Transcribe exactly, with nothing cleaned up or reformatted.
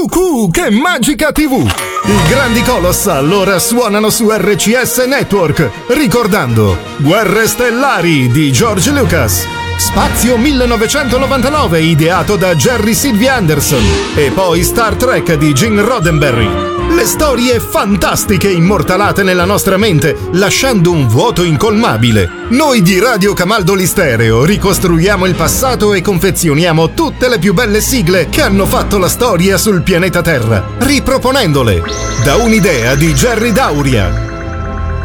Cucù, che magica tivù! I grandi Colossal ora suonano su R C S Network, ricordando Guerre Stellari di George Lucas, Spazio millenovecentonovantanove ideato da Jerry Sylvia Anderson e poi Star Trek di Gene Roddenberry. Le storie fantastiche immortalate nella nostra mente, lasciando un vuoto incolmabile. Noi di Radio Camaldoli Stereo ricostruiamo il passato e confezioniamo tutte le più belle sigle che hanno fatto la storia sul pianeta Terra, riproponendole da un'idea di Jerry Dauria.